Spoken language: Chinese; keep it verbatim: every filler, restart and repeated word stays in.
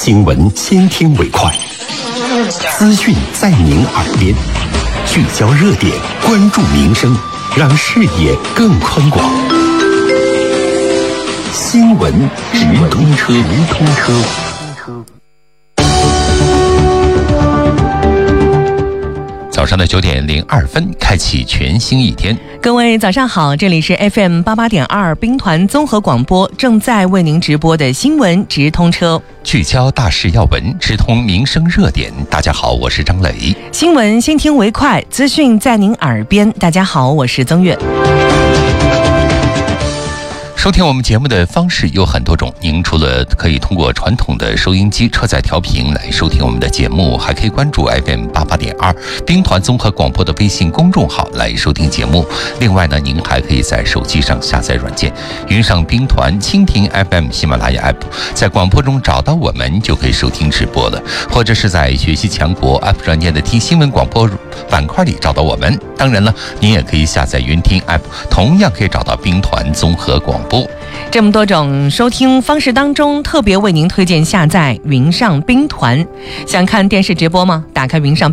新闻先听为快，资讯在您耳边，聚焦热点，关注民生，让视野更宽广。新闻直通车，直通车。 早上的九点零二分，开启全新一天。 各位早上好，这里是 F M 八八点二兵团综合广播，正在为您直播的新闻直通车， 聚焦大事要闻，直通民生热点。大家好，我是张磊。 新闻先听为快，资讯在您耳边。大家好，我是曾月。 收听我们节目的方式有很多种，您除了可以通过传统的收音机车载调频来收听我们的节目，还可以关注 F M 八八点二兵团综合广播的微信公众号来收听节目。另外呢，您还可以在手机上下载软件，云上兵团、蜻蜓 F M、喜马拉雅 App， 在广播中找到我们就可以收听直播了，或者是在学习强国 App 软件的听新闻广播板块里找到我们。当然了，您也可以下载云听 App， 同样可以找到兵团综合广播。 这么多种收听方式当中，特别为您推荐下载云上兵团。想看电视直播吗？打开云上